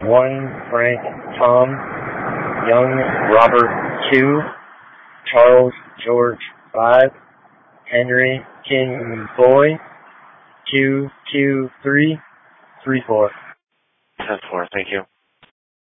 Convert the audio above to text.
1 Frank Tom, Young Robert 2, Charles George 5, Henry King Boy 22334. 10-4, thank you.